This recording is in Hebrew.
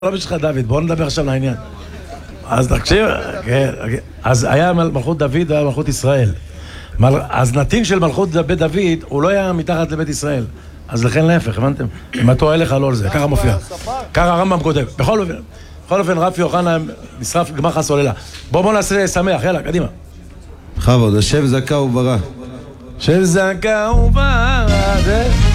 לא בשבילך דוד, בואו נדבר עכשיו לעניין. אז תקשיב, אז היה מלכות דוד והיה מלכות ישראל. אז נתין של מלכות בית דוד הוא לא היה מתחת לבית ישראל. אז לכן להפך, הבנתם? אם אתה הלך לא על זה, ככה מופיע. ככה הרמב"ם כותב. בכל אופן רפי אוחנה נשרף גמח הסוללה. בואו נעשה שמח, יאללה, קדימה. בכבוד, השם זכה וברא. השם זכה וברא, זה...